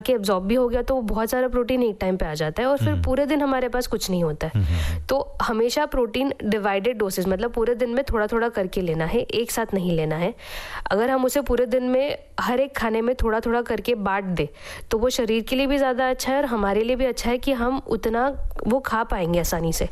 के एब्जॉर्ब भी हो गया तो बहुत सारा प्रोटीन एक टाइम पे आ जाता है और फिर पूरे दिन हमारे पास कुछ नहीं होता है। तो हमेशा प्रोटीन डिवाइडेड डोसेज, मतलब पूरे दिन में थोड़ा थोड़ा करके लेना है, एक साथ नहीं लेना है। अगर हम उसे पूरे दिन में हर एक खाने में थोड़ा थोड़ा करके बांट दे तो वो शरीर के लिए भी ज़्यादा अच्छा है और हमारे लिए भी अच्छा है कि हम उतना वो खा पाएंगे आसानी से।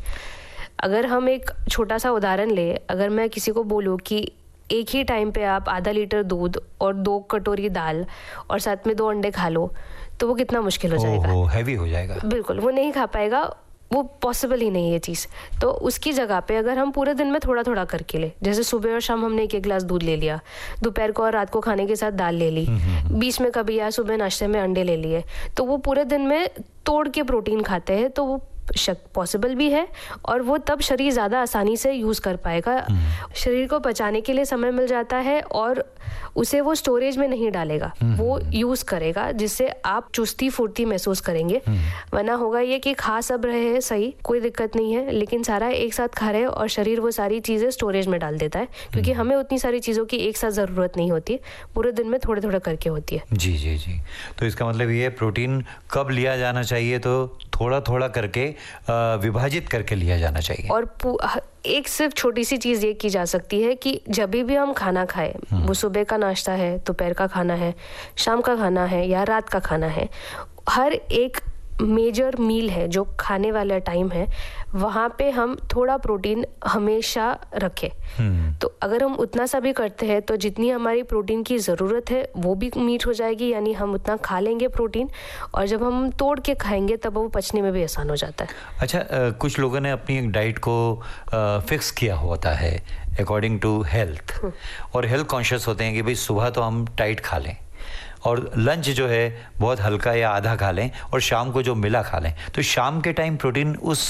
अगर हम एक छोटा सा उदाहरण ले, अगर मैं किसी को बोलूँ कि एक ही टाइम पे आप आधा लीटर दूध और 2 कटोरी दाल और साथ में 2 अंडे खा लो तो वो कितना मुश्किल हो जाएगा, हैवी हो जाएगा। बिल्कुल वो नहीं खा पाएगा, वो पॉसिबल ही नहीं है ये चीज़। तो उसकी जगह पे अगर हम पूरे दिन में थोड़ा थोड़ा करके ले, जैसे सुबह और शाम हमने 1 गिलास दूध ले लिया, दोपहर को और रात को खाने के साथ दाल ले ली, बीच में कभी या सुबह नाश्ते में अंडे ले लिए, तो वो पूरे दिन में तोड़ के प्रोटीन खाते हैं तो वो पॉसिबल भी है और वो तब शरीर ज़्यादा आसानी से यूज़ कर पाएगा। शरीर को पचाने के लिए समय मिल जाता है और उसे वो स्टोरेज में नहीं डालेगा, वो यूज़ करेगा, जिससे आप चुस्ती फुर्ती महसूस करेंगे। वरना होगा ये कि खा सब रहे हैं सही, कोई दिक्कत नहीं है, लेकिन सारा एक साथ खा रहे हैं और शरीर वो सारी चीज़ें स्टोरेज में डाल देता है, क्योंकि हमें उतनी सारी चीज़ों की एक साथ ज़रूरत नहीं होती, पूरे दिन में थोड़े थोड़े करके होती है। जी जी जी। तो इसका मतलब ये प्रोटीन कब लिया जाना चाहिए, तो थोड़ा थोड़ा करके विभाजित करके लिया जाना चाहिए। और एक सिर्फ छोटी सी चीज़ ये की जा सकती है कि जब भी हम खाना खाएं, वो सुबह का नाश्ता है, दोपहर का खाना है, शाम का खाना है या रात का खाना है, हर एक मेजर मील है जो खाने वाला टाइम है, वहाँ पे हम थोड़ा प्रोटीन हमेशा रखें। तो अगर हम उतना सा भी करते हैं तो जितनी हमारी प्रोटीन की ज़रूरत है वो भी मीट हो जाएगी, यानी हम उतना खा लेंगे प्रोटीन, और जब हम तोड़ के खाएंगे तब वो पचने में भी आसान हो जाता है। अच्छा, कुछ लोगों ने अपनी एक डाइट को फिक्स किया होता है अकॉर्डिंग टू हेल्थ, और हेल्थ कॉन्शियस होते हैं कि भाई सुबह तो हम टाइट खा लें और लंच जो है बहुत हल्का या आधा खा लें और शाम को जो मिला खा लें। तो शाम के टाइम प्रोटीन उस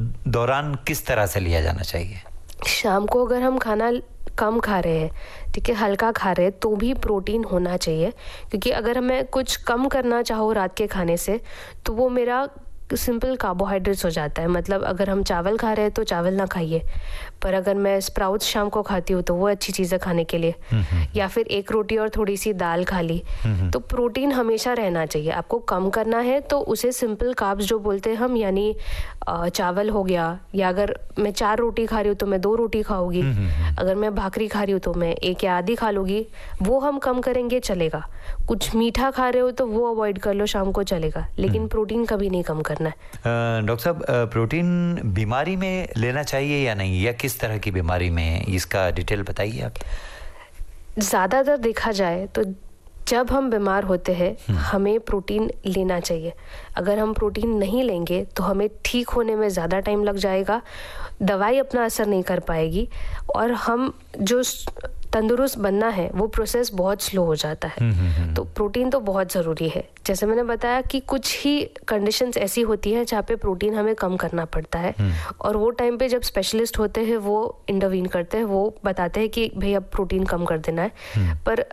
दौरान किस तरह से लिया जाना चाहिए? शाम को अगर हम खाना कम खा रहे हैं, ठीक है, हल्का खा रहे हैं, तो भी प्रोटीन होना चाहिए, क्योंकि अगर मैं कुछ कम करना चाहूँ रात के खाने से तो वो मेरा सिंपल कार्बोहाइड्रेट्स हो जाता है। मतलब अगर हम चावल खा रहे हैं तो चावल ना खाइए, पर अगर मैं स्प्राउट्स शाम को खाती हूँ तो वो अच्छी चीज़ है खाने के लिए, या फिर एक रोटी और थोड़ी सी दाल खा ली। तो प्रोटीन हमेशा रहना चाहिए। आपको कम करना है तो उसे सिंपल कार्ब्स जो बोलते हैं हम, यानी चावल हो गया, या अगर मैं 4 रोटी खा रही हूँ तो मैं 2 रोटी खाऊंगी, अगर मैं भाकरी खा रही हूँ तो मैं 1 या आधी खा लूँगी, वो हम कम करेंगे चलेगा। कुछ मीठा खा रहे हो तो वो अवॉइड कर लो शाम को, चलेगा, लेकिन प्रोटीन कभी नहीं कम करना है। डॉक्टर साहब, प्रोटीन बीमारी में लेना चाहिए या नहीं, या किस तरह की बीमारी में, इसका डिटेल बताइए आप। ज़्यादातर देखा जाए तो जब हम बीमार होते हैं हमें प्रोटीन लेना चाहिए। अगर हम प्रोटीन नहीं लेंगे तो हमें ठीक होने में ज़्यादा टाइम लग जाएगा, दवाई अपना असर नहीं कर पाएगी, और हम जो तंदुरुस्त बनना है वो प्रोसेस बहुत स्लो हो जाता है। तो प्रोटीन तो बहुत ज़रूरी है। जैसे मैंने बताया कि कुछ ही कंडीशंस ऐसी होती हैं जहाँ पे प्रोटीन हमें कम करना पड़ता है, और वो टाइम पे जब स्पेशलिस्ट होते हैं वो इंटरवीन करते हैं, वो बताते हैं कि भाई अब प्रोटीन कम कर देना है। पर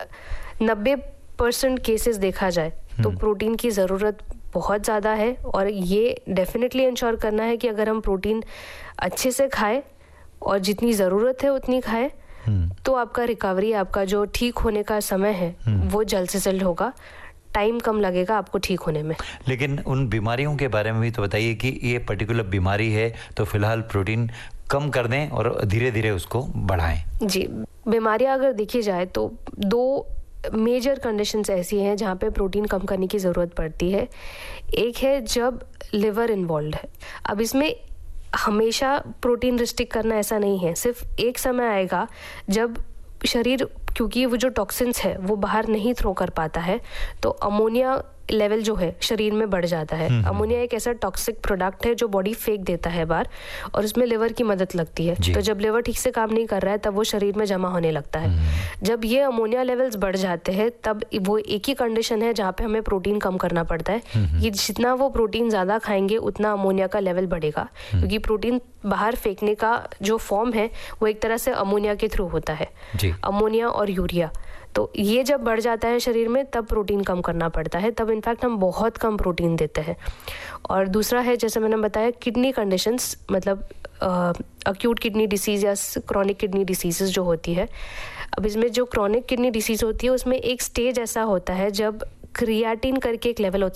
90% केसेस देखा जाए तो प्रोटीन की ज़रूरत बहुत ज़्यादा है, और ये डेफिनेटली इंश्योर करना है कि अगर हम प्रोटीन अच्छे से खाएं और जितनी ज़रूरत है उतनी खाएं, तो आपका रिकवरी, आपका जो ठीक होने का समय है वो जल्द से जल्द होगा, टाइम कम लगेगा आपको ठीक होने में। लेकिन उन बीमारियों के बारे में भी तो बताइए कि ये पर्टिकुलर बीमारी है तो फिलहाल प्रोटीन कम कर दें और धीरे धीरे उसको बढ़ाएं। जी, बीमारियां अगर देखी जाए तो 2 मेजर कंडीशंस ऐसी हैं जहाँ पे प्रोटीन कम करने की ज़रूरत पड़ती है। एक है जब लिवर इन्वॉल्व है। अब इसमें हमेशा प्रोटीन रिस्ट्रिक्ट करना ऐसा नहीं है, सिर्फ एक समय आएगा जब शरीर, क्योंकि वो जो टॉक्सिन्स है वो बाहर नहीं थ्रो कर पाता है, तो अमोनिया लेवल जो है शरीर में बढ़ जाता है। अमोनिया एक ऐसा टॉक्सिक प्रोडक्ट है जो बॉडी फेंक देता है बाहर, और उसमें लिवर की मदद लगती है। तो जब लिवर ठीक से काम नहीं कर रहा है तब वो शरीर में जमा होने लगता है। जब ये अमोनिया लेवल्स बढ़ जाते हैं तब वो एक ही कंडीशन है जहाँ पे हमें प्रोटीन कम करना पड़ता है, कि जितना वो प्रोटीन ज़्यादा खाएंगे उतना अमोनिया का लेवल बढ़ेगा, क्योंकि प्रोटीन बाहर फेंकने का जो फॉर्म है वो एक तरह से अमोनिया के थ्रू होता है, अमोनिया और यूरिया। तो ये जब बढ़ जाता है शरीर में तब प्रोटीन कम करना पड़ता है, तब इनफैक्ट हम बहुत कम प्रोटीन देते हैं। और दूसरा है, जैसे मैंने बताया, किडनी कंडीशंस, मतलब अक्यूट किडनी डिसीज़ या क्रॉनिक किडनी डिसीज़ जो होती है। अब इसमें जो क्रॉनिक किडनी डिसीज़ होती है उसमें एक स्टेज ऐसा होता है जब क्रिएटिन करके एक लेवल होता है